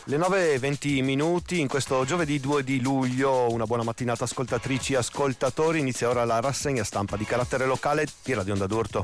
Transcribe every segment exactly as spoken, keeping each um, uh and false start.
Le nove e venti minuti in questo giovedì due di luglio, una buona mattinata ascoltatrici e ascoltatori, inizia ora la rassegna stampa di carattere locale di Radio Onda d'Urto.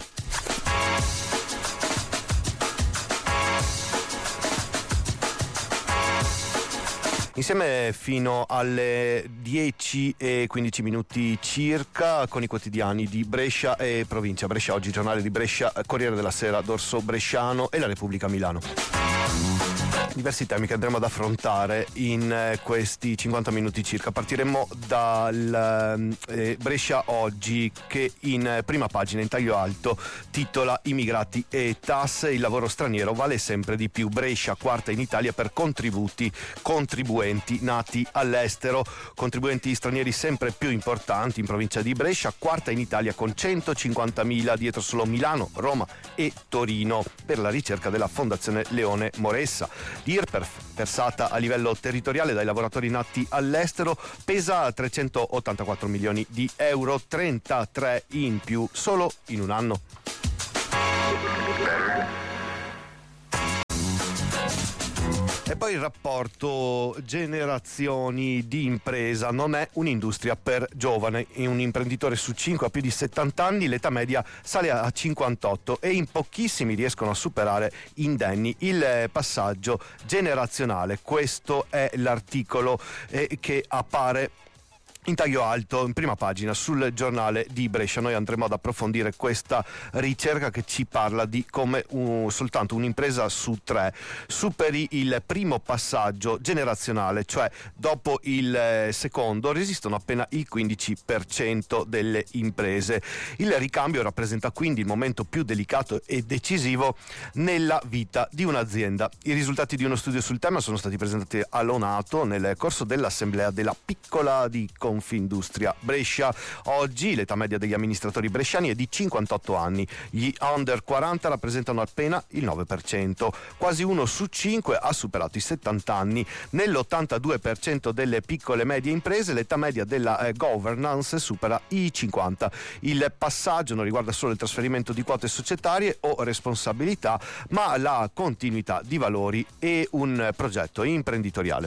Insieme fino alle dieci e quindici minuti circa con i quotidiani di Brescia e provincia. Brescia Oggi, Giornale di Brescia, Corriere della Sera, Dorso Bresciano e la Repubblica Milano. Diversi temi che andremo ad affrontare in eh, questi cinquanta minuti circa. Partiremo dal eh, Brescia Oggi, che in eh, prima pagina in taglio alto titola Immigrati e tasse, il lavoro straniero vale sempre di più. Brescia quarta in Italia per contributi contribuenti nati all'estero, contribuenti stranieri sempre più importanti in provincia di Brescia, quarta in Italia con centocinquantamila, dietro solo Milano, Roma e Torino, per la ricerca della Fondazione Leone Moressa. L'I R P E F, versata a livello territoriale dai lavoratori nati all'estero, pesa trecentottantaquattro milioni di euro, trentatré in più solo in un anno. E poi il rapporto generazioni di impresa. Non è un'industria per giovane. Un imprenditore su cinque ha più di settanta anni, l'età media sale a cinquantotto e in pochissimi riescono a superare indenni il passaggio generazionale. Questo è l'articolo eh, che appare in taglio alto, in prima pagina, sul giornale di Brescia. Noi andremo ad approfondire questa ricerca che ci parla di come un, soltanto un'impresa su tre superi il primo passaggio generazionale, cioè dopo il secondo resistono appena il quindici per cento delle imprese. Il ricambio rappresenta quindi il momento più delicato e decisivo nella vita di un'azienda. I risultati di uno studio sul tema sono stati presentati all'Onato nel corso dell'assemblea della piccola di Confindustria Brescia. Oggi l'età media degli amministratori bresciani è di cinquantotto anni, gli under quaranta rappresentano appena il nove per cento, quasi uno su cinque ha superato i settanta anni. Nell'ottantadue per cento delle piccole e medie imprese l'età media della eh, governance supera i cinquanta. Il passaggio non riguarda solo il trasferimento di quote societarie o responsabilità, ma la continuità di valori e un progetto imprenditoriale.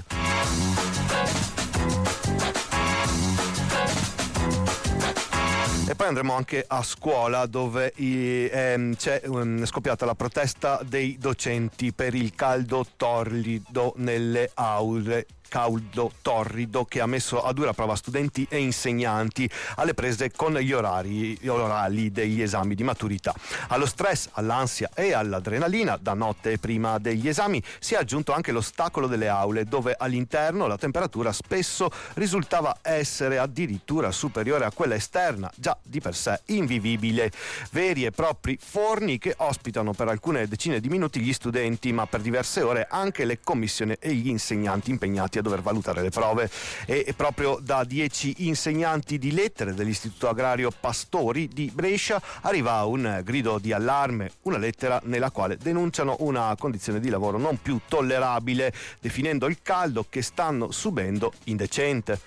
E poi andremo anche a scuola, dove ehm, c'è um, scoppiata la protesta dei docenti per il caldo torrido nelle aule. Caldo torrido che ha messo a dura prova studenti e insegnanti alle prese con gli orari gli orali degli esami di maturità. Allo stress, all'ansia e all'adrenalina da notte prima degli esami si è aggiunto anche l'ostacolo delle aule, dove all'interno la temperatura spesso risultava essere addirittura superiore a quella esterna, già di per sé invivibile. Veri e propri forni che ospitano per alcune decine di minuti gli studenti, ma per diverse ore anche le commissioni e gli insegnanti impegnati a dover valutare le prove. E proprio da dieci insegnanti di lettere dell'Istituto Agrario Pastori di Brescia arriva un grido di allarme, una lettera nella quale denunciano una condizione di lavoro non più tollerabile, definendo il caldo che stanno subendo indecente.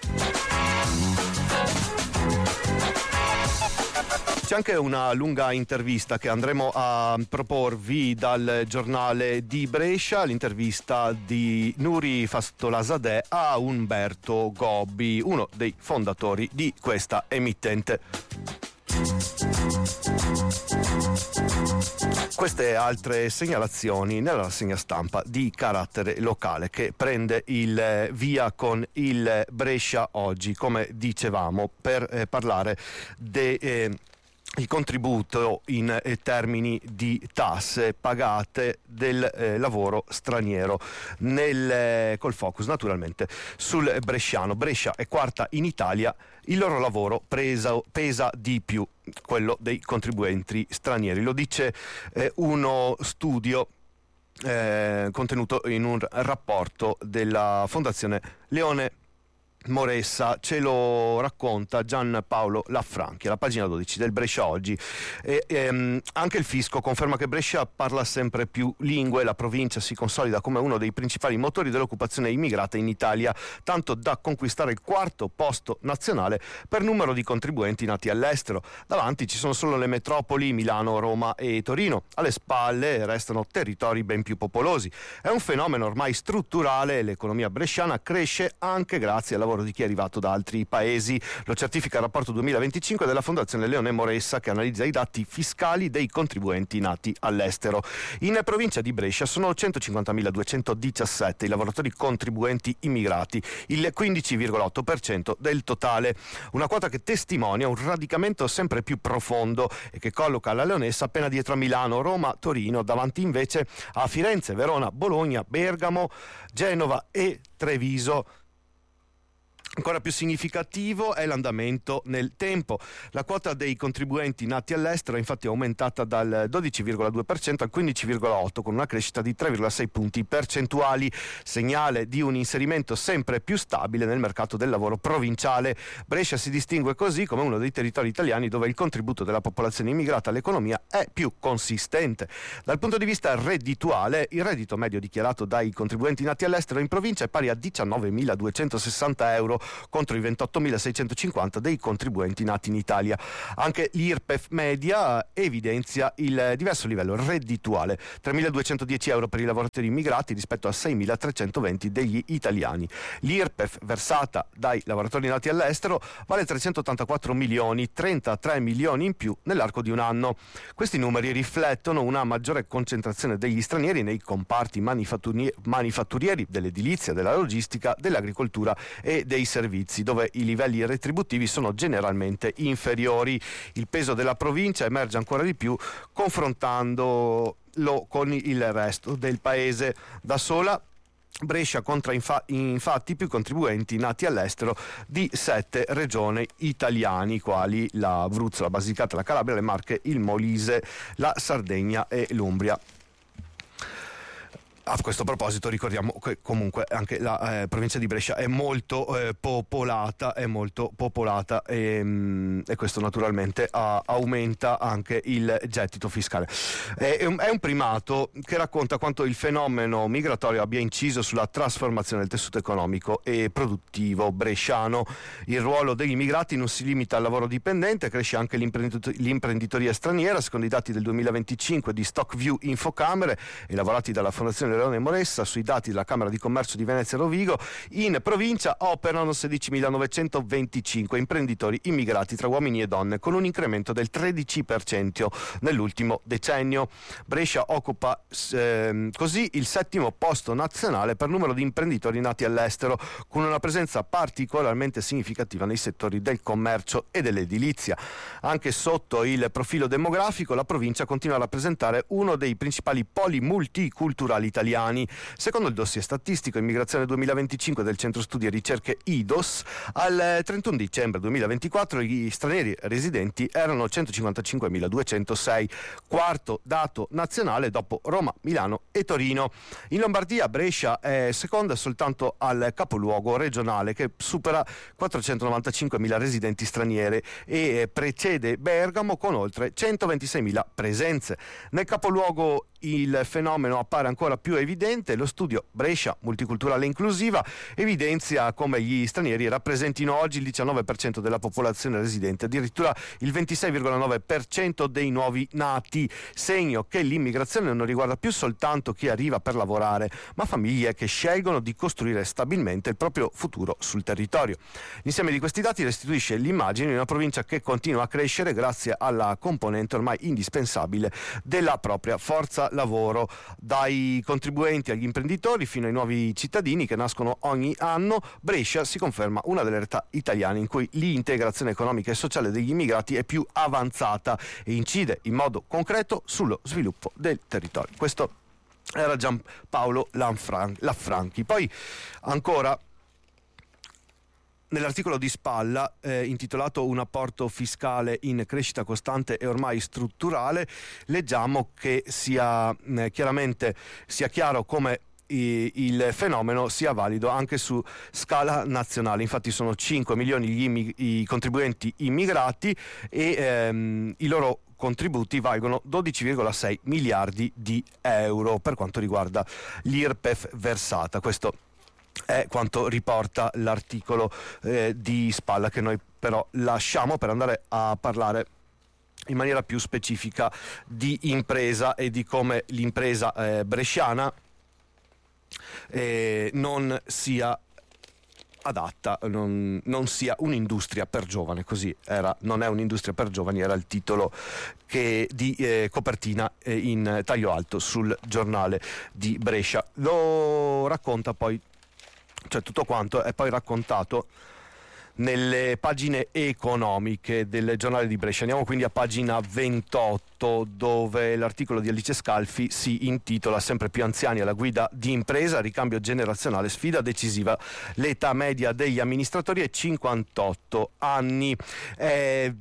C'è anche una lunga intervista che andremo a proporvi dal giornale di Brescia, l'intervista di Nuri Fastolazadeh a Umberto Gobbi, uno dei fondatori di questa emittente. Queste altre segnalazioni nella rassegna stampa di carattere locale che prende il via con il Brescia Oggi, come dicevamo, per eh, parlare de... Eh, il contributo in eh, termini di tasse pagate del eh, lavoro straniero, nel, eh, col focus naturalmente sul bresciano. Brescia è quarta in Italia, il loro lavoro presa, pesa di più, quello dei contribuenti stranieri. Lo dice eh, uno studio eh, contenuto in un rapporto della Fondazione Leone Moressa, ce lo racconta Gianpaolo Laffranchi alla pagina dodici del Brescia Oggi. E, ehm, anche il fisco conferma che Brescia parla sempre più lingue, la provincia si consolida come uno dei principali motori dell'occupazione immigrata in Italia, tanto da conquistare il quarto posto nazionale per numero di contribuenti nati all'estero. Davanti ci sono solo le metropoli Milano, Roma e Torino, alle spalle restano territori ben più popolosi. È un fenomeno ormai strutturale e l'economia bresciana cresce anche grazie al lavoro di chi è arrivato da altri paesi. Lo certifica il rapporto duemilaventicinque della Fondazione Leone Moressa, che analizza i dati fiscali dei contribuenti nati all'estero. In provincia di Brescia sono centocinquantamiladuecentodiciassette i lavoratori contribuenti immigrati, il quindici virgola otto per cento del totale, una quota che testimonia un radicamento sempre più profondo e che colloca la Leonessa appena dietro a Milano, Roma, Torino, davanti invece a Firenze, Verona, Bologna, Bergamo, Genova e Treviso. Ancora più significativo è l'andamento nel tempo. La quota dei contribuenti nati all'estero è infatti aumentata dal dodici virgola due per cento al quindici virgola otto per cento, con una crescita di tre virgola sei punti percentuali, segnale di un inserimento sempre più stabile nel mercato del lavoro provinciale. Brescia si distingue così come uno dei territori italiani dove il contributo della popolazione immigrata all'economia è più consistente. Dal punto di vista reddituale, il reddito medio dichiarato dai contribuenti nati all'estero in provincia è pari a diciannovemiladuecentosessanta euro contro i ventottomilaseicentocinquanta dei contribuenti nati in Italia. Anche l'I R P E F media evidenzia il diverso livello reddituale, tremiladuecentodieci euro per i lavoratori immigrati rispetto a seimilatrecentoventi degli italiani. L'I R P E F versata dai lavoratori nati all'estero vale trecentottantaquattro milioni, trentatré milioni in più nell'arco di un anno. Questi numeri riflettono una maggiore concentrazione degli stranieri nei comparti manifatturi- manifatturieri, dell'edilizia, della logistica, dell'agricoltura e dei servizi, dove i livelli retributivi sono generalmente inferiori. Il peso della provincia emerge ancora di più confrontandolo con il resto del paese. Da sola Brescia conta infa- infatti più contribuenti nati all'estero di sette regioni italiane, quali l'Abruzzo, la Basilicata, la Calabria, le Marche, il Molise, la Sardegna e l'Umbria. A questo proposito ricordiamo che comunque anche la eh, provincia di Brescia è molto eh, popolata, è molto popolata e, mh, e questo naturalmente a, aumenta anche il gettito fiscale. È, è, un, è un primato che racconta quanto il fenomeno migratorio abbia inciso sulla trasformazione del tessuto economico e produttivo bresciano. Il ruolo degli immigrati non si limita al lavoro dipendente, cresce anche l'imprendito- l'imprenditoria straniera, secondo i dati del duemilaventicinque di StockView Infocamere, elaborati dalla Fondazione Leone Moressa sui dati della Camera di Commercio di Venezia e Rovigo. In provincia operano sedicimilanovecentodventicinque imprenditori immigrati tra uomini e donne, con un incremento del tredici per cento nell'ultimo decennio. Brescia occupa eh, così il settimo posto nazionale per numero di imprenditori nati all'estero, con una presenza particolarmente significativa nei settori del commercio e dell'edilizia. Anche sotto il profilo demografico la provincia continua a rappresentare uno dei principali poli multiculturali italiani. Secondo il dossier statistico Immigrazione duemilaventicinque del Centro Studi e Ricerche I D O S, al trentuno dicembre duemilaventiquattro gli stranieri residenti erano centocinquantacinquemiladuecentosei, quarto dato nazionale dopo Roma, Milano e Torino. In Lombardia Brescia è seconda soltanto al capoluogo regionale, che supera quattrocentonovantacinquemila residenti straniere e precede Bergamo con oltre centoventiseimila presenze. Nel capoluogo il fenomeno appare ancora più evidente. Lo studio Brescia multiculturale e inclusiva evidenzia come gli stranieri rappresentino oggi il diciannove per cento della popolazione residente, addirittura il ventisei virgola nove per cento dei nuovi nati, segno che l'immigrazione non riguarda più soltanto chi arriva per lavorare, ma famiglie che scelgono di costruire stabilmente il proprio futuro sul territorio. L'insieme di questi dati restituisce l'immagine di una provincia che continua a crescere grazie alla componente ormai indispensabile della propria forza lavoro, dai contribuenti agli imprenditori fino ai nuovi cittadini che nascono ogni anno. Brescia si conferma una delle realtà italiane in cui l'integrazione economica e sociale degli immigrati è più avanzata e incide in modo concreto sullo sviluppo del territorio. Questo era Gianpaolo Laffranchi. Poi ancora nell'articolo di Spalla, eh, intitolato Un apporto fiscale in crescita costante e ormai strutturale, leggiamo che sia eh, chiaramente sia chiaro come i, il fenomeno sia valido anche su scala nazionale. Infatti sono cinque milioni gli immig- i contribuenti immigrati e ehm, i loro contributi valgono dodici virgola sei miliardi di euro per quanto riguarda l'I R P E F versata. Questo è quanto riporta l'articolo eh, di Spalla, che noi però lasciamo per andare a parlare in maniera più specifica di impresa e di come l'impresa eh, bresciana eh, non sia adatta, non, non sia un'industria per giovani. Così era, non è un'industria per giovani, era il titolo che di eh, copertina eh, in taglio alto sul giornale di Brescia. Lo racconta poi, cioè tutto quanto è poi raccontato nelle pagine economiche del giornale di Brescia. Andiamo quindi a pagina ventotto, dove l'articolo di Alice Scalfi si intitola "Sempre più anziani alla guida di impresa, ricambio generazionale, sfida decisiva, l'età media degli amministratori è cinquantotto anni". Eh,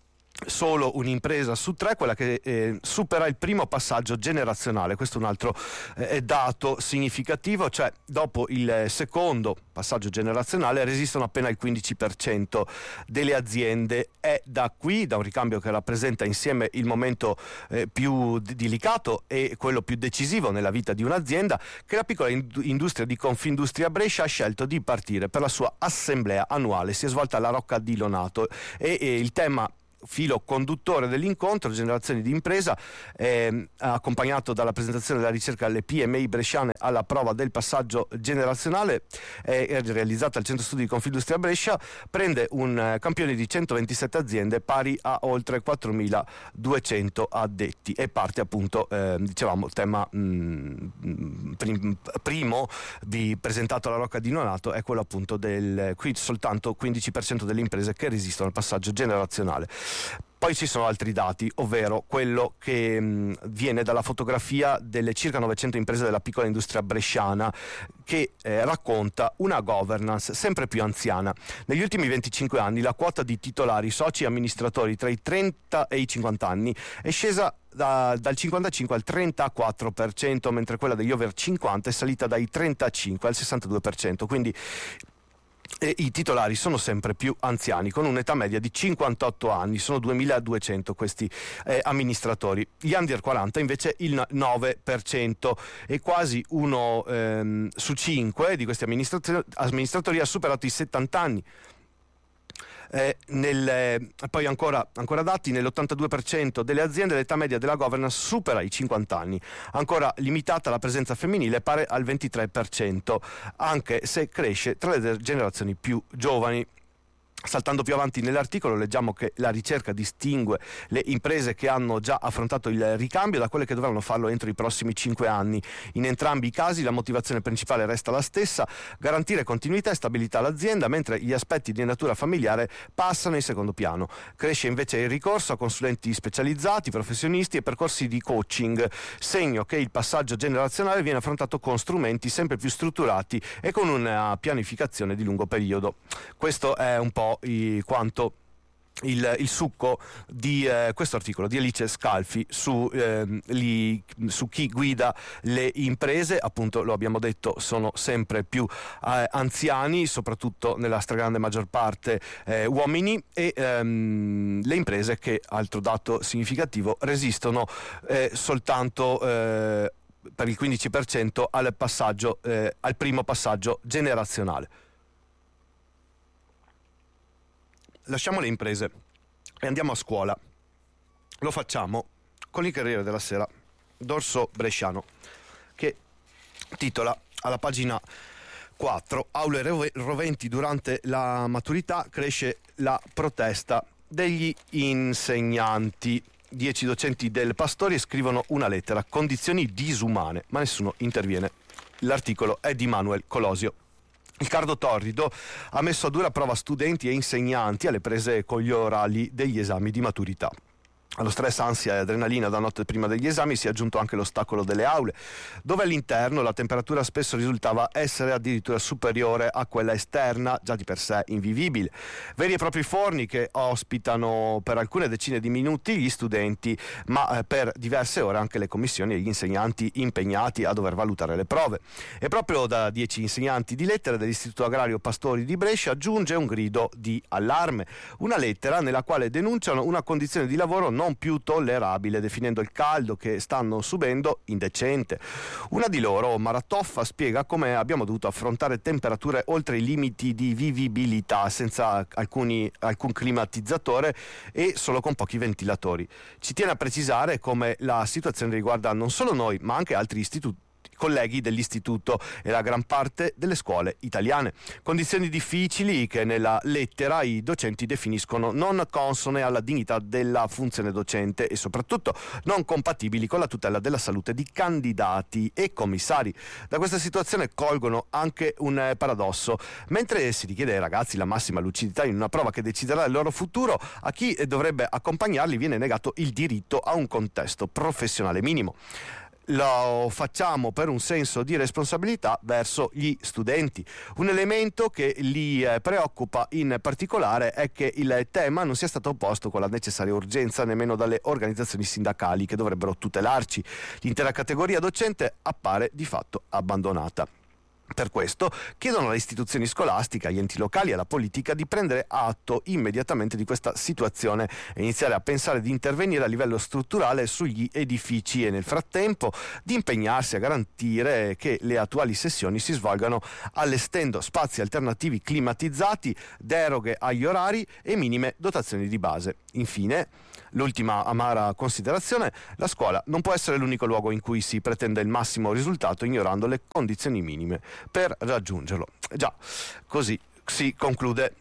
Solo un'impresa su tre, quella che eh, supera il primo passaggio generazionale. Questo è un altro eh, dato significativo, cioè dopo il secondo passaggio generazionale resistono appena il quindici per cento delle aziende. È da qui, da un ricambio che rappresenta insieme il momento eh, più d- delicato e quello più decisivo nella vita di un'azienda, che la piccola ind- industria di Confindustria Brescia ha scelto di partire per la sua assemblea annuale. Si è svolta alla Rocca di Lonato e, e il tema filo conduttore dell'incontro, generazioni di impresa, eh, accompagnato dalla presentazione della ricerca alle P M I bresciane alla prova del passaggio generazionale, eh, è realizzata al Centro Studi di Confindustria Brescia, prende un eh, campione di centoventisette aziende pari a oltre quattromiladuecento addetti e parte appunto, eh, dicevamo, tema mh, prim, primo vi presentato alla Rocca di Lonato è quello appunto del qui soltanto quindici per cento delle imprese che resistono al passaggio generazionale. Poi ci sono altri dati, ovvero quello che mh, viene dalla fotografia delle circa novecento imprese della piccola industria bresciana, che eh, racconta una governance sempre più anziana. Negli ultimi venticinque anni la quota di titolari, soci e amministratori tra i trenta e i cinquanta anni è scesa da, dal cinquantacinque al trentaquattro per cento, mentre quella degli over cinquanta è salita dai trentacinque al sessantadue per cento. Quindi E i titolari sono sempre più anziani, con un'età media di cinquantotto anni, sono duemiladuecento questi eh, amministratori. Gli under quaranta invece il nove per cento e quasi uno ehm, su cinque di questi amministratori, amministratori ha superato i settanta anni. Eh, nel, eh, poi ancora, ancora dati, nell'ottantadue per cento delle aziende l'età media della governance supera i cinquanta anni, ancora limitata la presenza femminile pare al ventitré per cento, anche se cresce tra le generazioni più giovani. Saltando più avanti nell'articolo leggiamo che la ricerca distingue le imprese che hanno già affrontato il ricambio da quelle che dovranno farlo entro i prossimi cinque anni. In entrambi i casi la motivazione principale resta la stessa: garantire continuità e stabilità all'azienda, mentre gli aspetti di natura familiare passano in secondo piano. Cresce invece il ricorso a consulenti specializzati, professionisti e percorsi di coaching, segno che il passaggio generazionale viene affrontato con strumenti sempre più strutturati e con una pianificazione di lungo periodo. Questo è un po' I, quanto il, il succo di eh, questo articolo di Alice Scalfi su, eh, li, su chi guida le imprese. Appunto, lo abbiamo detto, sono sempre più eh, anziani, soprattutto nella stragrande maggior parte eh, uomini, e ehm, le imprese che, altro dato significativo, resistono eh, soltanto eh, per il quindici per cento al passaggio eh, al primo passaggio generazionale. Lasciamo le imprese e andiamo a scuola. Lo facciamo con il Corriere della Sera, dorso bresciano, che titola alla pagina quattro: aule roventi durante la maturità, cresce la protesta degli insegnanti. Dieci docenti del Pastori scrivono una lettera, condizioni disumane, ma nessuno interviene. L'articolo è di Manuel Colosio. Il Cardo Torrido ha messo a dura prova studenti e insegnanti alle prese con gli orali degli esami di maturità. Allo stress, ansia e adrenalina da notte prima degli esami si è aggiunto anche l'ostacolo delle aule, dove all'interno la temperatura spesso risultava essere addirittura superiore a quella esterna, già di per sé invivibile. Veri e propri forni che ospitano per alcune decine di minuti gli studenti, ma eh, per diverse ore anche le commissioni e gli insegnanti impegnati a dover valutare le prove. E proprio da dieci insegnanti di lettere dell'Istituto Agrario Pastori di Brescia giunge un grido di allarme, una lettera nella quale denunciano una condizione di lavoro non non più tollerabile, definendo il caldo che stanno subendo indecente. Una di loro, Maratoffa, spiega come abbiamo dovuto affrontare temperature oltre i limiti di vivibilità, senza alcuni, alcun climatizzatore e solo con pochi ventilatori. Ci tiene a precisare come la situazione riguarda non solo noi, ma anche altri istituti colleghi dell'istituto e la gran parte delle scuole italiane. Condizioni difficili che nella lettera i docenti definiscono non consone alla dignità della funzione docente e soprattutto non compatibili con la tutela della salute di candidati e commissari. Da questa situazione colgono anche un paradosso. Mentre si richiede ai ragazzi la massima lucidità in una prova che deciderà il loro futuro, a chi dovrebbe accompagnarli viene negato il diritto a un contesto professionale minimo. Lo facciamo per un senso di responsabilità verso gli studenti. Un elemento che li eh, preoccupa in particolare è che il tema non sia stato posto con la necessaria urgenza nemmeno dalle organizzazioni sindacali che dovrebbero tutelarci. L'intera categoria docente appare di fatto abbandonata. Per questo chiedono alle istituzioni scolastiche, agli enti locali e alla politica di prendere atto immediatamente di questa situazione e iniziare a pensare di intervenire a livello strutturale sugli edifici e nel frattempo di impegnarsi a garantire che le attuali sessioni si svolgano allestendo spazi alternativi climatizzati, deroghe agli orari e minime dotazioni di base. Infine, l'ultima amara considerazione: la scuola non può essere l'unico luogo in cui si pretende il massimo risultato ignorando le condizioni minime per raggiungerlo. Già, così si conclude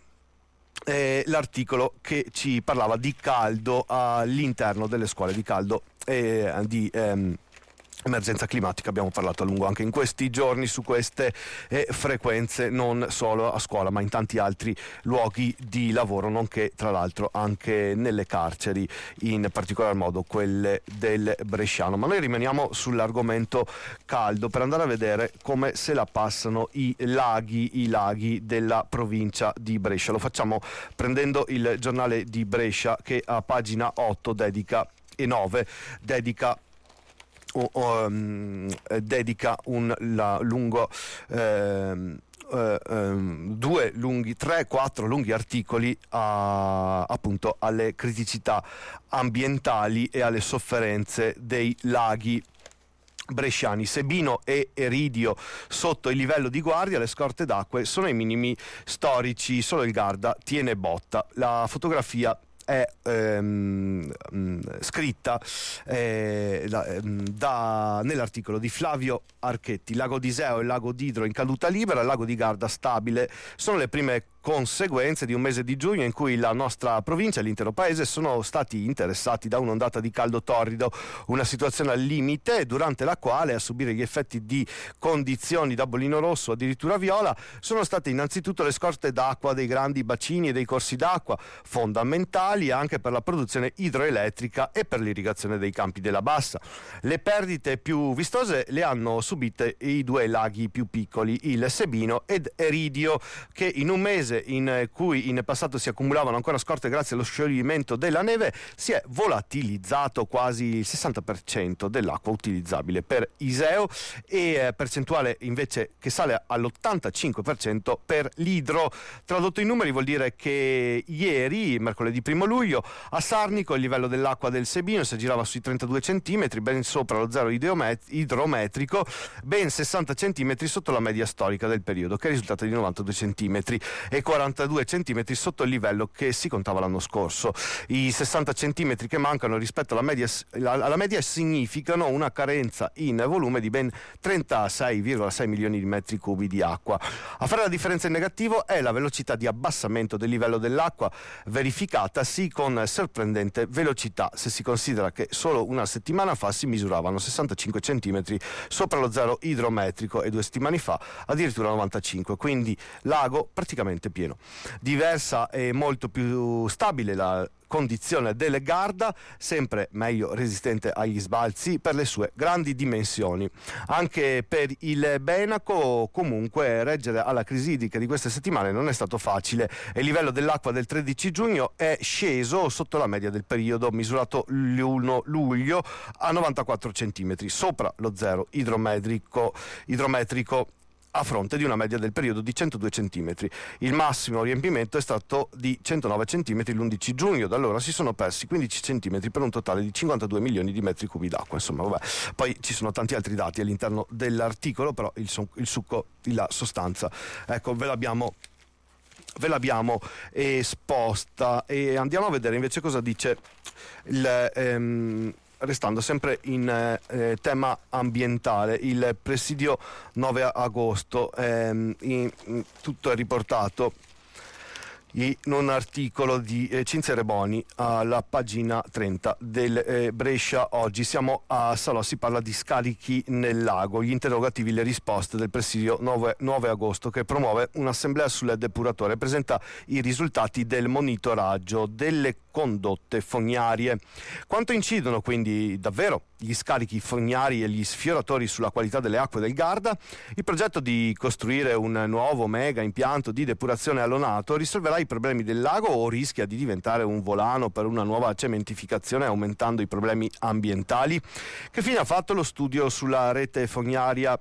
eh, l'articolo che ci parlava di caldo all'interno delle scuole, di caldo e di ehm, emergenza climatica. Abbiamo parlato a lungo anche in questi giorni su queste eh, frequenze, non solo a scuola ma in tanti altri luoghi di lavoro, nonché tra l'altro anche nelle carceri, in particolar modo quelle del Bresciano. Ma noi rimaniamo sull'argomento caldo per andare a vedere come se la passano i laghi, i laghi della provincia di Brescia. Lo facciamo prendendo il giornale di Brescia, che a pagina otto dedica e nove dedica O, o, um, dedica un la, lungo ehm, eh, ehm, due lunghi tre quattro lunghi articoli a, appunto alle criticità ambientali e alle sofferenze dei laghi bresciani. Sebino e Eridio sotto il livello di guardia, le scorte d'acque sono ai minimi storici, solo il Garda tiene botta. La fotografia è ehm, scritta eh, da, da, nell'articolo di Flavio Archetti. Lago di Iseo e Lago d'Idro in caduta libera, Lago di Garda stabile sono le prime conseguenze di un mese di giugno in cui la nostra provincia e l'intero paese sono stati interessati da un'ondata di caldo torrido, una situazione al limite durante la quale a subire gli effetti di condizioni da bollino rosso addirittura viola sono state innanzitutto le scorte d'acqua dei grandi bacini e dei corsi d'acqua, fondamentali anche per la produzione idroelettrica e per l'irrigazione dei campi della bassa. Le perdite più vistose le hanno subite i due laghi più piccoli, il Sebino ed Eridio, che in un mese in cui in passato si accumulavano ancora scorte grazie allo scioglimento della neve si è volatilizzato quasi il sessanta per cento dell'acqua utilizzabile per Iseo e eh, percentuale invece che sale all'ottantacinque per cento per l'Idro. Tradotto in numeri vuol dire che ieri, mercoledì primo luglio, a Sarnico il livello dell'acqua del Sebino si aggirava sui trentadue centimetri, ben sopra lo zero idrometrico, ben sessanta centimetri sotto la media storica del periodo, che è risultata di novantadue centimetri, e quarantadue centimetri sotto il livello che si contava l'anno scorso. I sessanta centimetri che mancano rispetto alla media, alla media significano una carenza in volume di ben trentasei virgola sei milioni di metri cubi di acqua. A fare la differenza in negativo è la velocità di abbassamento del livello dell'acqua, verificatasi con sorprendente velocità se si considera che solo una settimana fa si misuravano sessantacinque centimetri sopra lo zero idrometrico e due settimane fa addirittura novantacinque, quindi lago praticamente pieno. Diversa e molto più stabile la condizione del Garda, sempre meglio resistente agli sbalzi per le sue grandi dimensioni. Anche per il Benaco comunque reggere alla crisi idrica di queste settimane non è stato facile e il livello dell'acqua del tredici giugno è sceso sotto la media del periodo misurato l'primo luglio a novantaquattro centimetri, sopra lo zero idrometrico, idrometrico a fronte di una media del periodo di centodue centimetri. Il massimo riempimento è stato di centonove centimetri l'undici giugno, da allora si sono persi quindici centimetri per un totale di cinquantadue milioni di metri cubi d'acqua. Insomma, vabbè. Poi ci sono tanti altri dati all'interno dell'articolo, però il, son- il succo, la sostanza, ecco, ve l'abbiamo ve l'abbiamo esposta e andiamo a vedere invece cosa dice il... Ehm, restando sempre in eh, tema ambientale, il presidio nove agosto, ehm, in, in, tutto è riportato in un articolo di eh, Cinzia Reboni alla pagina trenta del eh, Brescia Oggi. Siamo a Salò, si parla di scarichi nel lago, gli interrogativi, le risposte del presidio nove agosto, che promuove un'assemblea sul depuratore e presenta i risultati del monitoraggio delle condotte fognarie. Quanto incidono quindi davvero gli scarichi fognari e gli sfioratori sulla qualità delle acque del Garda? Il progetto di costruire un nuovo mega impianto di depurazione allonato risolverà i problemi del lago o rischia di diventare un volano per una nuova cementificazione, aumentando i problemi ambientali? Che fine ha fatto lo studio sulla rete fognaria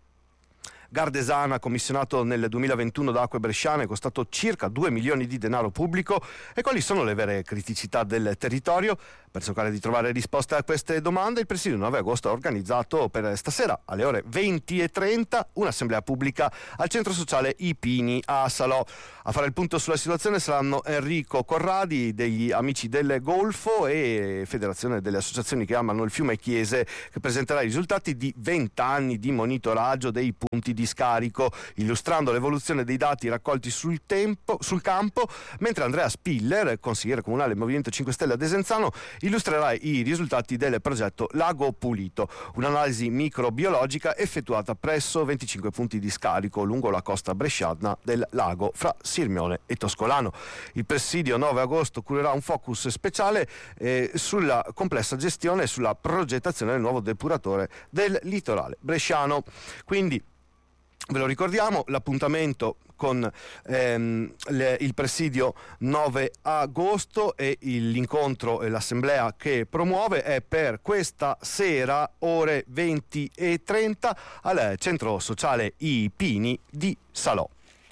gardesana commissionato nel duemilaventuno da Acque Bresciane, costato circa due milioni di denaro pubblico, e quali sono le vere criticità del territorio? Per cercare di trovare risposte a queste domande, il presidio nove agosto ha organizzato per stasera alle ore venti e trenta un'assemblea pubblica al centro sociale I Pini a Salò. A fare il punto sulla situazione saranno Enrico Corradi degli Amici del Golfo e Federazione delle Associazioni che amano il fiume Chiese, che presenterà i risultati di venti anni di monitoraggio dei punti di scarico, illustrando l'evoluzione dei dati raccolti sul, tempo, sul campo, mentre Andrea Spiller, consigliere comunale del Movimento cinque Stelle a Desenzano, illustrerà i risultati del progetto Lago Pulito, un'analisi microbiologica effettuata presso venticinque punti di scarico lungo la costa bresciana del lago fra Sirmione e Toscolano. Il presidio nove agosto curerà un focus speciale eh, sulla complessa gestione e sulla progettazione del nuovo depuratore del litorale bresciano. Quindi ve lo ricordiamo, l'appuntamento con ehm, le, il presidio nove agosto e il, l'incontro e l'assemblea che promuove è per questa sera ore venti e trenta al centro sociale I Pini di Salò.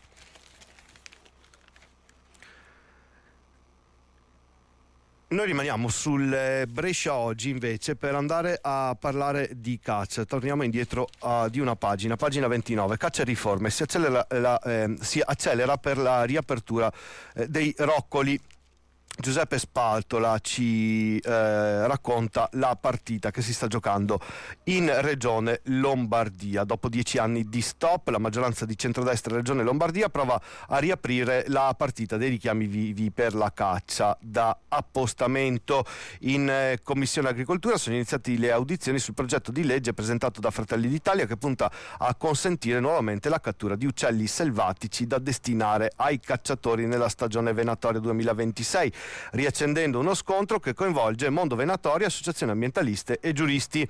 Noi rimaniamo sul Brescia Oggi invece per andare a parlare di caccia. Torniamo indietro uh, di una pagina, pagina ventinove. Caccia e riforme. Si accelera, la, eh, si accelera per la riapertura eh, dei roccoli. Giuseppe Spaltola ci eh, racconta la partita che si sta giocando in Regione Lombardia. Dopo dieci anni di stop, la maggioranza di centrodestra Regione Lombardia prova a riaprire la partita dei richiami vivi per la caccia da appostamento. In eh, Commissione Agricoltura sono iniziate le audizioni sul progetto di legge presentato da Fratelli d'Italia, che punta a consentire nuovamente la cattura di uccelli selvatici da destinare ai cacciatori nella stagione venatoria duemilaventisei, riaccendendo uno scontro che coinvolge mondo venatorio, associazioni ambientaliste e giuristi.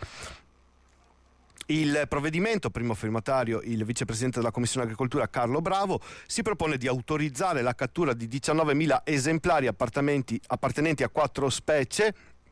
Il provvedimento, primo firmatario il vicepresidente della Commissione Agricoltura Carlo Bravo, si propone di autorizzare la cattura di diciannovemila esemplari appartenenti a quattro specie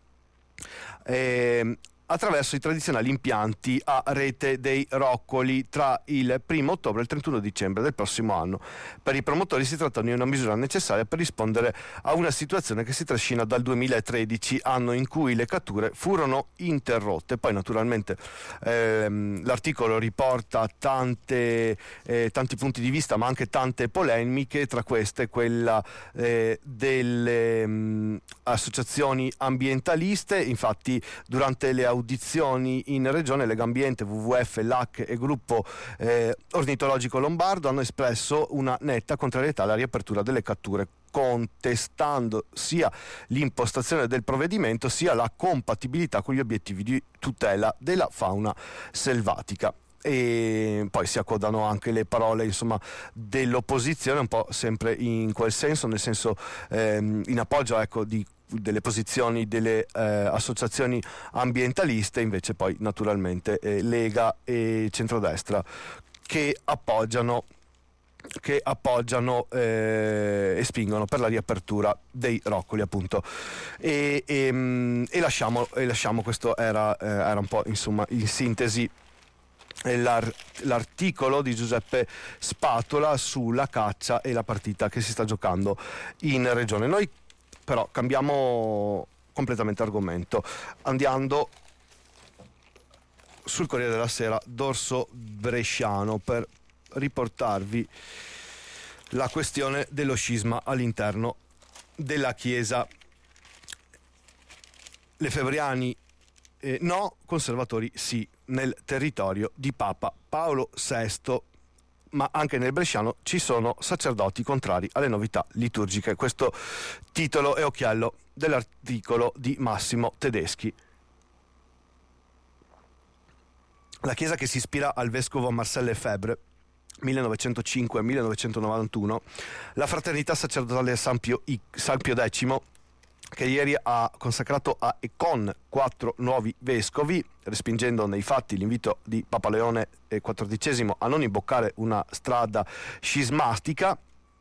eh, attraverso i tradizionali impianti a rete dei roccoli tra il primo ottobre e il trentuno dicembre del prossimo anno. Per i promotori si tratta di una misura necessaria per rispondere a una situazione che si trascina dal duemilatredici, anno in cui le catture furono interrotte. Poi naturalmente ehm, l'articolo riporta tante, eh, tanti punti di vista, ma anche tante polemiche, tra queste quella eh, delle mh, associazioni ambientaliste. Infatti durante le audizioni in regione Legambiente, W W F, L A C e Gruppo eh, Ornitologico Lombardo hanno espresso una netta contrarietà alla riapertura delle catture, contestando sia l'impostazione del provvedimento sia la compatibilità con gli obiettivi di tutela della fauna selvatica. e poi si accodano anche le parole, insomma, dell'opposizione, un po' sempre in quel senso, nel senso ehm, in appoggio, ecco, di delle posizioni delle eh, associazioni ambientaliste, invece poi naturalmente eh, Lega e centrodestra che appoggiano che appoggiano eh, e spingono per la riapertura dei roccoli, appunto, e, e, e, lasciamo, e lasciamo questo era, eh, era un po', insomma, in sintesi L'ar- l'articolo di Giuseppe Spatola sulla caccia e la partita che si sta giocando in regione. Noi però cambiamo completamente argomento, andando sul Corriere della Sera, dorso bresciano, per riportarvi la questione dello scisma all'interno della Chiesa. Lefebvriani eh, no, conservatori sì, nel territorio di Papa Paolo sesto, ma anche nel bresciano ci sono sacerdoti contrari alle novità liturgiche. Questo titolo e occhiello dell'articolo di Massimo Tedeschi. La Chiesa che si ispira al vescovo Marcel Lefebvre millenovecentocinque millenovecentonovantuno, la fraternità sacerdotale San Pio, San Pio X, che ieri ha consacrato a Econ quattro nuovi vescovi, respingendo nei fatti l'invito di Papa Leone quattordicesimo a non imboccare una strada scismatica,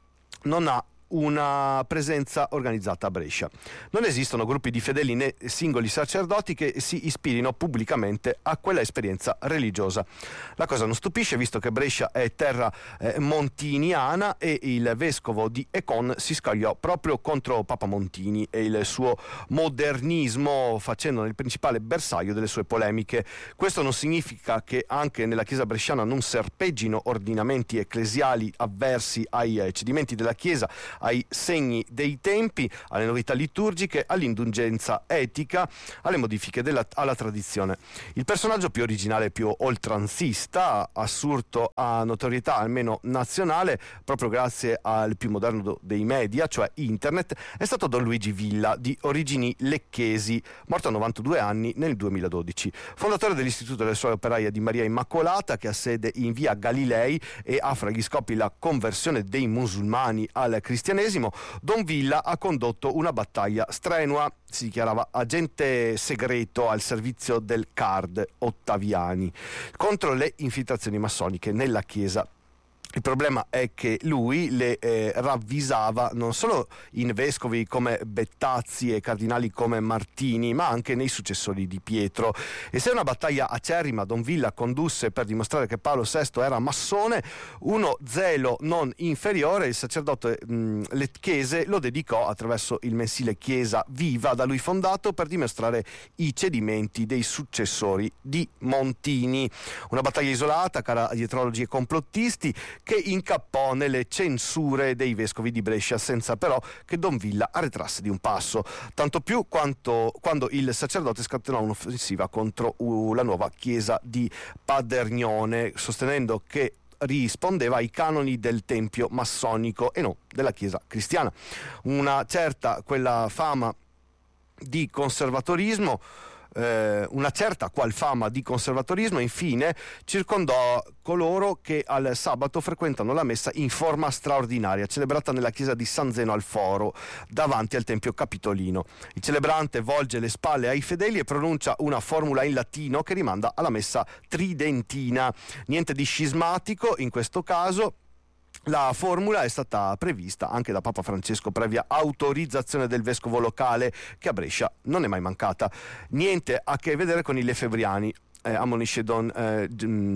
non ha una presenza organizzata a Brescia. Non esistono gruppi di fedeli né singoli sacerdoti che si ispirino pubblicamente a quella esperienza religiosa. La cosa non stupisce, visto che Brescia è terra eh, montiniana e il vescovo di Econ si scagliò proprio contro Papa Montini e il suo modernismo, facendone il principale bersaglio delle sue polemiche. Questo non significa che anche nella Chiesa bresciana non serpeggino ordinamenti ecclesiali avversi ai eh, cedimenti della Chiesa, ai segni dei tempi, alle novità liturgiche, all'indulgenza etica, alle modifiche della, alla tradizione. Il personaggio più originale e più oltranzista, assurto a notorietà almeno nazionale, proprio grazie al più moderno dei media, cioè internet, è stato Don Luigi Villa, di origini lecchesi, morto a novantadue anni nel duemiladodici. Fondatore dell'Istituto delle Suore Operaie di Maria Immacolata, che ha sede in via Galilei e ha fra gli scopi la conversione dei musulmani al cristianesimo, Don Villa ha condotto una battaglia strenua. Si dichiarava agente segreto al servizio del C A R D Ottaviani contro le infiltrazioni massoniche nella Chiesa. Il problema è che lui le eh, ravvisava non solo in vescovi come Bettazzi e cardinali come Martini, ma anche nei successori di Pietro. E se una battaglia acerrima Don Villa condusse per dimostrare che Paolo sesto era massone, uno zelo non inferiore, il sacerdote mh, lecchese lo dedicò attraverso il mensile Chiesa Viva, da lui fondato, per dimostrare i cedimenti dei successori di Montini. Una battaglia isolata, cara agli dietrologi e complottisti, che incappò nelle censure dei vescovi di Brescia, senza però che Don Villa arretrasse di un passo, tanto più quanto, quando il sacerdote scatenò un'offensiva contro uh, la nuova chiesa di Padernione, sostenendo che rispondeva ai canoni del tempio massonico e non della chiesa cristiana. Una certa quella fama di conservatorismo Eh, una certa qual fama di conservatorismo infine circondò coloro che al sabato frequentano la messa in forma straordinaria, celebrata nella chiesa di San Zeno al Foro, davanti al Tempio Capitolino. Il celebrante volge le spalle ai fedeli e pronuncia una formula in latino che rimanda alla messa tridentina. Niente di scismatico in questo caso. La formula è stata prevista anche da Papa Francesco previa autorizzazione del vescovo locale, che a Brescia non è mai mancata. Niente a che vedere con i lefebvriani, eh, ammonisce Don eh,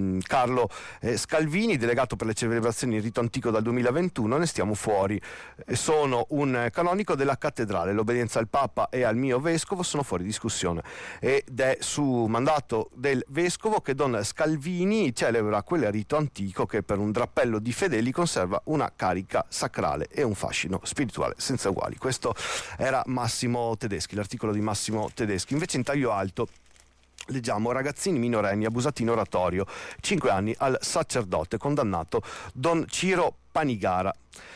Carlo eh, Scalvini, delegato per le celebrazioni in rito antico dal duemilaventuno. Ne stiamo fuori. Eh, sono un canonico della cattedrale, l'obbedienza al Papa e al mio vescovo sono fuori discussione, ed è su mandato del vescovo che Don Scalvini celebra quel rito antico che per un drappello di fedeli conserva una carica sacrale e un fascino spirituale senza uguali. Questo era Massimo Tedeschi, l'articolo di Massimo Tedeschi. Invece in taglio alto leggiamo: ragazzini minorenni abusati in oratorio, cinque anni al sacerdote condannato Don Ciro Panigara.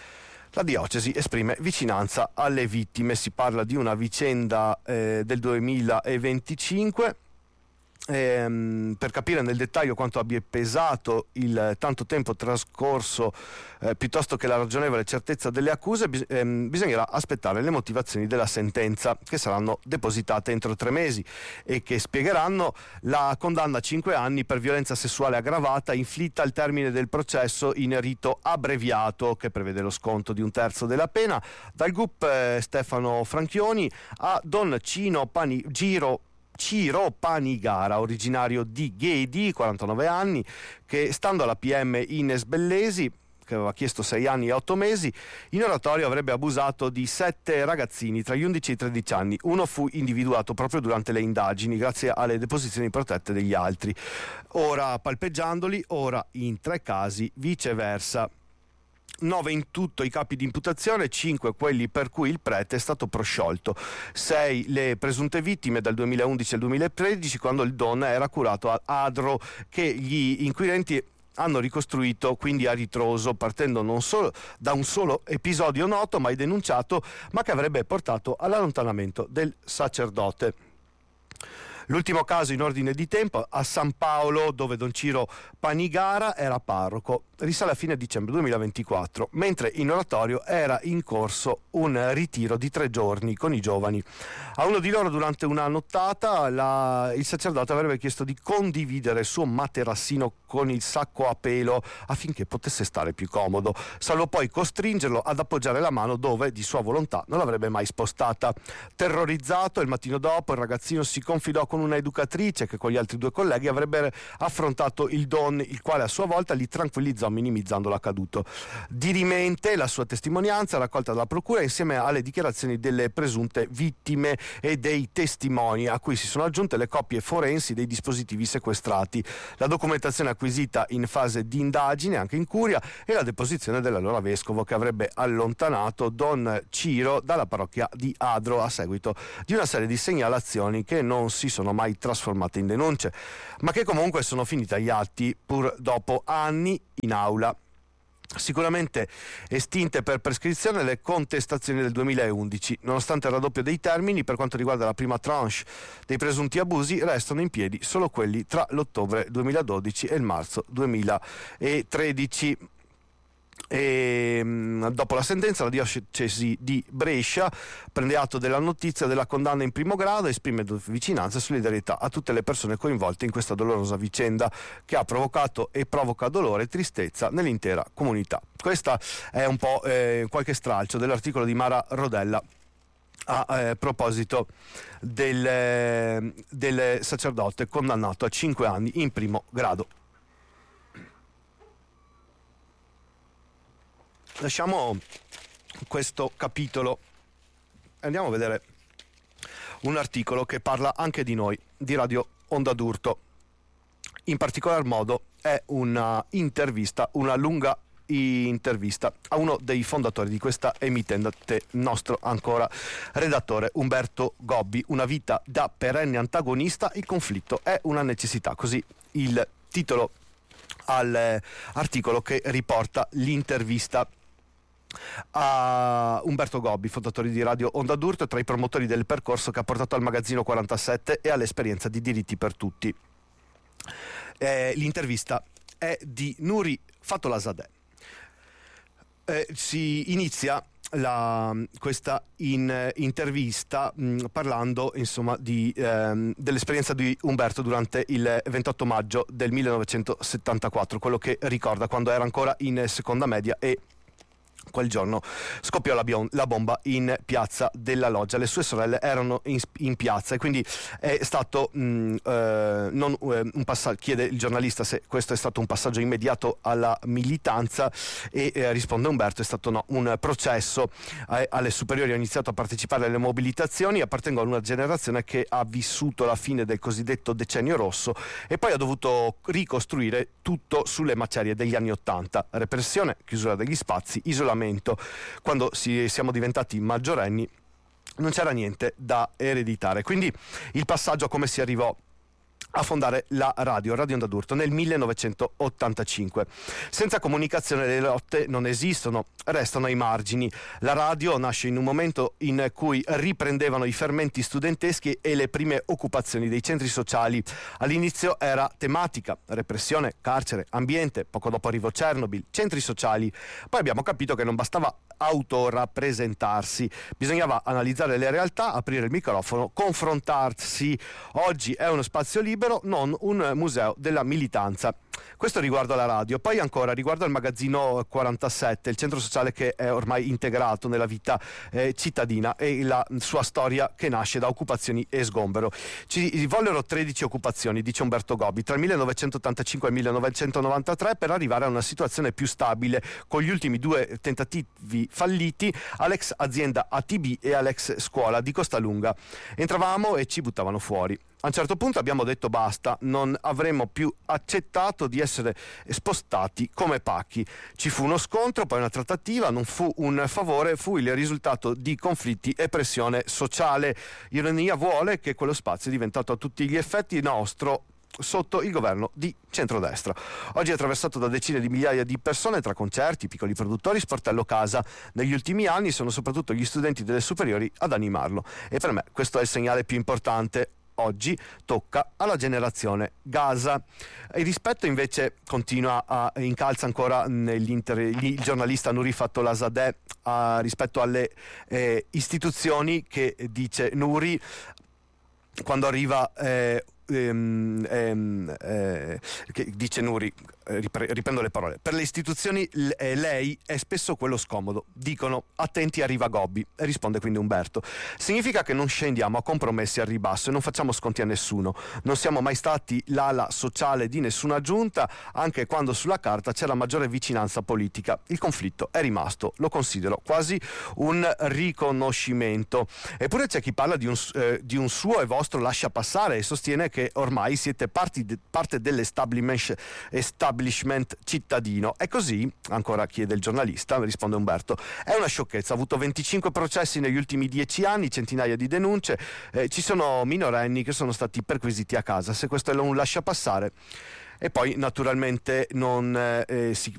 La diocesi esprime vicinanza alle vittime. Si parla di una vicenda eh, del duemilaventicinque Ehm, per capire nel dettaglio quanto abbia pesato il tanto tempo trascorso eh, piuttosto che la ragionevole certezza delle accuse, bis- ehm, bisognerà aspettare le motivazioni della sentenza, che saranno depositate entro tre mesi e che spiegheranno la condanna a cinque anni per violenza sessuale aggravata inflitta al termine del processo in rito abbreviato, che prevede lo sconto di un terzo della pena. Dal G U P eh, Stefano Franchioni a Don Cino Pani- Giro Ciro Panigara, originario di Ghedi, quarantanove anni, che stando alla P M Ines Bellesi, che aveva chiesto sei anni e otto mesi, in oratorio avrebbe abusato di sette ragazzini tra gli undici e i tredici anni. Uno fu individuato proprio durante le indagini, grazie alle deposizioni protette degli altri. Ora palpeggiandoli, ora in tre casi viceversa. Nove in tutto i capi di imputazione, cinque quelli per cui il prete è stato prosciolto, sei le presunte vittime dal duemilaundici al duemilatredici, quando il Don era curato a Adro, che gli inquirenti hanno ricostruito quindi a ritroso, partendo non solo da un solo episodio noto mai denunciato, ma che avrebbe portato all'allontanamento del sacerdote. L'ultimo caso in ordine di tempo a San Paolo, dove Don Ciro Panigara era parroco, risale a fine dicembre duemilaventiquattro, mentre in oratorio era in corso un ritiro di tre giorni con i giovani. A uno di loro, durante una nottata, la, il sacerdote avrebbe chiesto di condividere il suo materassino con il sacco a pelo affinché potesse stare più comodo, salvo poi costringerlo ad appoggiare la mano dove di sua volontà non l'avrebbe mai spostata. Terrorizzato, il mattino dopo il ragazzino si confidò con una educatrice che con gli altri due colleghi avrebbe affrontato il Don, il quale a sua volta li tranquillizzò minimizzando l'accaduto. Dirimente la sua testimonianza raccolta dalla procura insieme alle dichiarazioni delle presunte vittime e dei testimoni, a cui si sono aggiunte le copie forensi dei dispositivi sequestrati, la documentazione acquisita in fase di indagine anche in curia e la deposizione dell'allora vescovo, che avrebbe allontanato Don Ciro dalla parrocchia di Adro a seguito di una serie di segnalazioni che non si sono mai trasformate in denunce, ma che comunque sono finite agli atti pur dopo anni in aula. Sicuramente estinte per prescrizione le contestazioni del duemilaundici, nonostante il raddoppio dei termini per quanto riguarda la prima tranche dei presunti abusi, restano in piedi solo quelli tra l'ottobre duemiladodici e il marzo duemilatredici. E, dopo la sentenza, la diocesi di Brescia prende atto della notizia della condanna in primo grado e esprime vicinanza e solidarietà a tutte le persone coinvolte in questa dolorosa vicenda che ha provocato e provoca dolore e tristezza nell'intera comunità. Questa è un po' eh, qualche stralcio dell'articolo di Mara Rodella a eh, proposito del, eh, del sacerdote condannato a cinque anni in primo grado. Lasciamo questo capitolo e andiamo a vedere un articolo che parla anche di noi, di Radio Onda d'Urto. In particolar modo è una intervista, una lunga intervista a uno dei fondatori di questa emittente, nostro ancora redattore Umberto Gobbi. Una vita da perenne antagonista, il conflitto è una necessità, così il titolo all'articolo che riporta l'intervista a Umberto Gobbi, fondatore di Radio Onda d'Urto, tra i promotori del percorso che ha portato al magazzino quarantasette e all'esperienza di Diritti per Tutti. Eh, l'intervista è di Nuri Fatolazadeh. Eh, si inizia la, questa in, intervista mh, parlando insomma di, ehm, dell'esperienza di Umberto durante il ventotto maggio del millenovecentosettantaquattro, quello che ricorda quando era ancora in seconda media e quel giorno scoppiò la, bion- la bomba in piazza della Loggia. Le sue sorelle erano in, in piazza e quindi è stato mh, eh, non, eh, un passaggio. Chiede il giornalista se questo è stato un passaggio immediato alla militanza e eh, risponde Umberto: è stato no, un processo. Eh, alle superiori ho iniziato a partecipare alle mobilitazioni, appartengo a una generazione che ha vissuto la fine del cosiddetto decennio rosso e poi ha dovuto ricostruire tutto sulle macerie degli anni ottanta: repressione, chiusura degli spazi, isolamento. Quando si, siamo diventati maggiorenni non c'era niente da ereditare, quindi il passaggio a come si arrivò a fondare la radio, Radio Onda d'Urto, nel millenovecentottantacinque. Senza comunicazione le lotte non esistono, restano ai margini. La radio nasce in un momento in cui riprendevano i fermenti studenteschi e le prime occupazioni dei centri sociali. All'inizio era tematica, repressione, carcere, ambiente, poco dopo arrivò Chernobyl, centri sociali. Poi abbiamo capito che non bastava autorappresentarsi, bisognava analizzare le realtà, aprire il microfono, confrontarsi. Oggi è uno spazio libero, non un museo della militanza. Questo riguardo alla radio. Poi ancora riguardo al magazzino quarantasette, il centro sociale che è ormai integrato nella vita eh, cittadina e la sua storia che nasce da occupazioni e sgombero. Ci vollero tredici occupazioni, dice Umberto Gobbi, tra il millenovecentottantacinque e il millenovecentonovantatré per arrivare a una situazione più stabile, con gli ultimi due tentativi falliti all'ex azienda A T B e all'ex scuola di Costalunga. Entravamo e ci buttavano fuori. A un certo punto abbiamo detto basta, non avremmo più accettato di essere spostati come pacchi. Ci fu uno scontro, poi una trattativa, non fu un favore, fu il risultato di conflitti e pressione sociale. Ironia vuole che quello spazio è diventato a tutti gli effetti nostro sotto il governo di centrodestra. Oggi è attraversato da decine di migliaia di persone tra concerti, piccoli produttori, sportello casa. Negli ultimi anni sono soprattutto gli studenti delle superiori ad animarlo e per me questo è il segnale più importante. Oggi tocca alla generazione Gaza. Il rispetto invece continua a incalza ancora negli inter... il giornalista Nuri Fattolazadeh a, rispetto alle eh, istituzioni, che dice Nuri quando arriva eh, ehm, ehm, eh, che dice Nuri, riprendo le parole, per le istituzioni lei è spesso quello scomodo, dicono attenti arriva Gobbi, e risponde quindi Umberto. Significa che non scendiamo a compromessi al ribasso e non facciamo sconti a nessuno, non siamo mai stati l'ala sociale di nessuna giunta, anche quando sulla carta c'è la maggiore vicinanza politica. Il conflitto è rimasto, lo considero quasi un riconoscimento. Eppure c'è chi parla di un, eh, di un suo e vostro lascia passare e sostiene che ormai siete parti de, parte dell'establishment establishment cittadino. È così? Ancora chiede il giornalista, risponde Umberto. È una sciocchezza, ha avuto venticinque processi negli ultimi dieci anni, centinaia di denunce, eh, ci sono minorenni che sono stati perquisiti a casa. Se questo è un lascia passare. E poi naturalmente non, eh, si